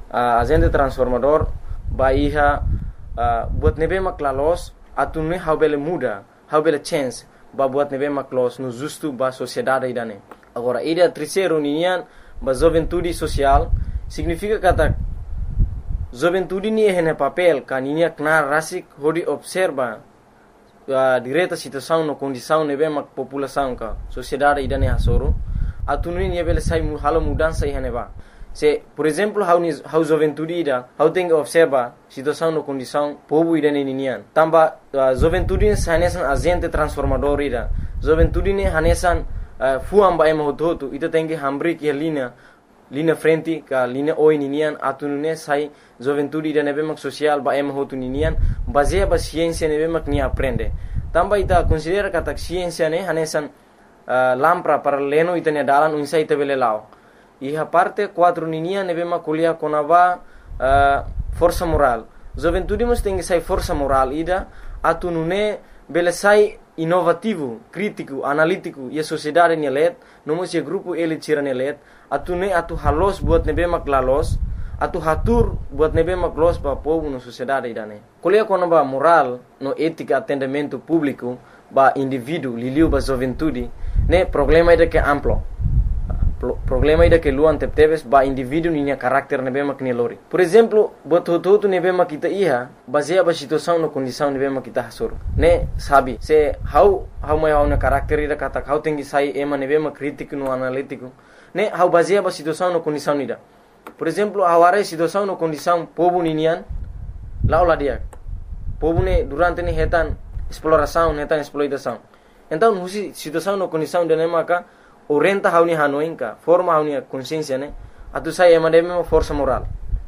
agente transformador ba iha buat nebe maklalos atune how bele muda, how bele chance ba buat nebe maklos no justo ba sociedade idane. Agora ida terceiro nian ba juventude social significa kata juventude ni hene papel kaninia knar rasik hodi observa direta situação no condição nebe mak população ka sociedade idane hasoro atune ni bele sai halo mudança ihane ba. Se, por exemplo, how juventude ida, how tem que observa situação no condição povo ida ninian. Tamba juventude hanesan agente transformador ida. Juventude ne hanesan fuamba ema hototo ita tem que hambri que linha frente ka linha oi ninian atunune sai juventude ida nebe mak social ba ema hotu ninian baseia ba ciência nebe mak ni aprende. Tamba ita considera kata ciência ne hanesan lampra para leno ita ne dalan unsa ita bele lao. Iha parte 4 ninia nebema kuliah konava força moral. Juventude mus tem que sai força moral ida atunune bele sai inovativo, crítico, analítico e a sociedade nelet, nomos e grupo ele tira nelet, atune atu halos buat nebema klalos, atu hatur buat nebema klos pa povo no sociedade idane. Kuliah konava moral no ética atendimento público ba indivíduo liliu ba juventude, ne problema ida que amplo. Problema ida que luan tepteves ba indivíduo ninya karakter nebema knelori. Por exemplo, bototo nebema kita iha baseia ba situação no condição nebema kita hasor. Ne sabe se how mai na karakter ida kata how tengi sai ema nebema crítico no analítico. Ne how baseia ba situação no condição ida. Por exemplo, aware situação no condição povo ninian laula dia. Povo ne durante ne hetan exploração, hetan exploitação. Então, husi situação no condição de nema ka orienta hauni hanoinka forma hauni consciência ne atu sai emademe força moral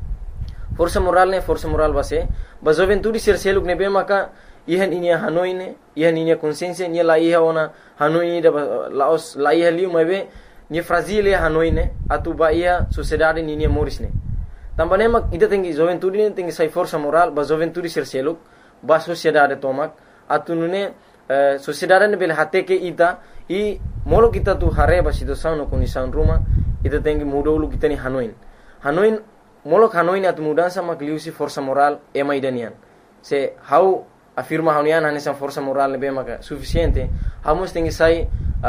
base ba juventude ser seluk ne bema ka ihan inia hanoine ihan inia consciência ni la iha ona hanoi da laos la iha liu mabe ni fragile hanoine atu ba ia sociedade ni morisne tambane mak ida tengi juventude ne tengi sai força moral ba juventude ser seluk ba sociedade tomak atu nune sociedade ne bel hate ke ita e molo kita tu hareba situação no condição ruma ita tem que mudar o kita ni Hanoin molo Hanoin atu mudança makliusi força moral ema idanian se how afirma haunian hanesan força moral nebe maka suficiente hamos tem que sai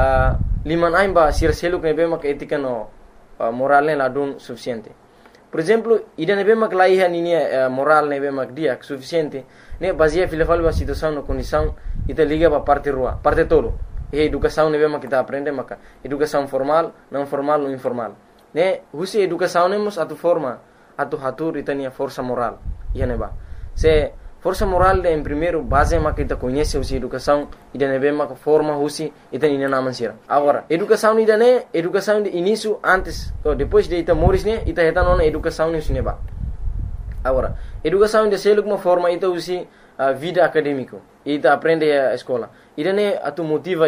liman aimba sir seluk nebe maka etika no moral ne ladun suficiente. Por exemplo, ida nebe mak laiha ni moral nebe mak dia suficiente ne baseia filafal ba situação no condição ita liga ba parte rua parte todo. E educação nebe mak kita aprende maka educação formal, não formal ou informal. Ne husi educação nemos atu forma atu hatur itania força moral. Ia neba. Se força moral em primeiro base mak kita conhece husi educação ida nebe mak forma husi itania naman sira. Agora, educação ida ne educação de início antes ou depois de ita moris ne ita heta nona educação ne neba. Agora, educação de seluk uma forma ita husi vida acadêmico. Ita aprende a escola. Ida ne atu motiva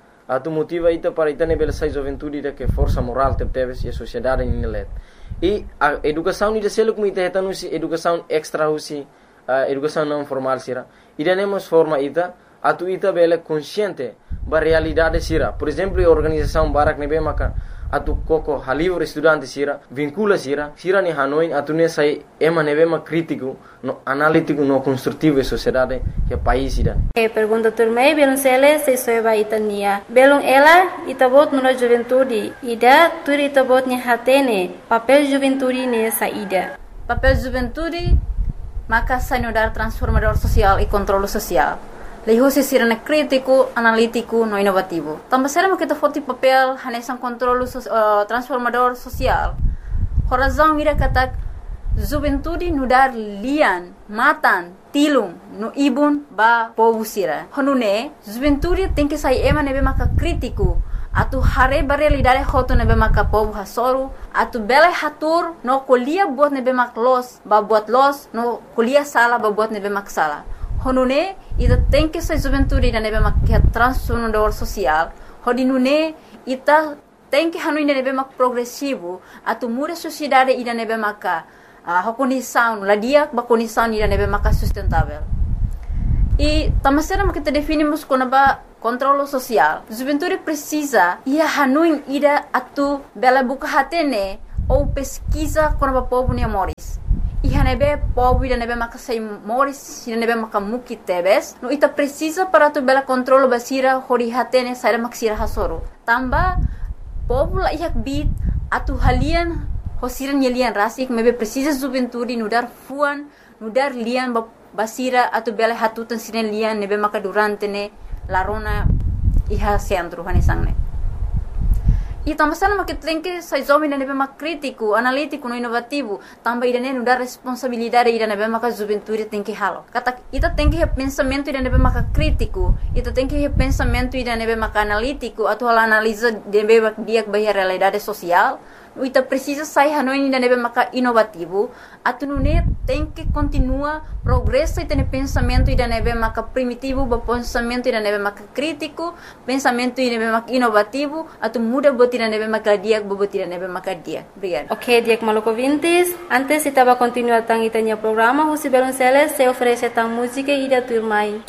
ita para ita ne belesai juventude ida que força moral teves e a sociedade ni let. E a educação ida seluk ita heta nusi educação extra husi educação não formal sira. Ida ne mos forma ita atu ita bele consciente ba realidade sira. Por exemplo, a organização barak nebe maka atu koko halivre estudante sira vincula sira ni Hanoi atu ne sai ema nebe ma crítico no analítico no construtivo e sociedade que país sira. Pergunta turmei belum sele se soeba itania belum ela itabot no juventude ida turi itabot ni hatene papel juventude ne saída papel juventude maka sanudar transformador social e controle social. Lehusi sirene crítico, analítico, no inovativo. Também será que foti papel hanesan controle transformador social. Horazão ira katak juventude nudar lian, matan, tilum, no ibun ba povo sira. Honune juventude tem que sair ema nebe maka crítico. Atu hare realidade hoto nebe maka povo hasoru. Atu bele hatur no kuliah buat nebe mak los, ba buat los, no kuliah sala ba buat nebe mak sala. Honune ita tem que ser juventude da nebe mak transformador social. Hodinune ita tem que hanu nebe mak progressivo. Atu muda sociedade ida nebe maka condição ladia ba condição ida nebe maka sustentável. E tamasera mak kita definimos como ba controle social. Juventude precisa ia hanu ida atu bela buka hatene ou pesquisa como ba povo ne moris. ihanebe pobre da nebe maka sai moris da nebe maka muki tebes no ita precisa para tu bela controlo basira hori hatene sai maksira hasoro tamba pobre ihak bit atu halian hosiran yelian rasik mebe precisa juventude nudar fuan nudar lian basira atu bela hatutan sinen lian nebe maka durante ne larona iha centro hanesangne e também se não que tem que sai jovem na nebe mak crítico analítico no inovativo também ida não dá responsabilidade ida nebe mak juventude tem que halo kata ita tem que pensamento ida nebe mak crítico ita tem que pensamento ida nebe mak analítico atau analisa nebe mak dia bahia realidade social ita precisa sair hanoi ida nebe mak inovativo atu nune tem que continua progresso ita ne pensamento ida nebe mak primitivo ba pensamento ida nebe mak crítico pensamento ida nebe mak inovativo atu muda ida nebe makadiak bobo ida nebe makadia. Obrigada. Ok, Diak Maluco Vintes. Antes estava continuando itanya programa, José Belonceles se oferece tan música e da turma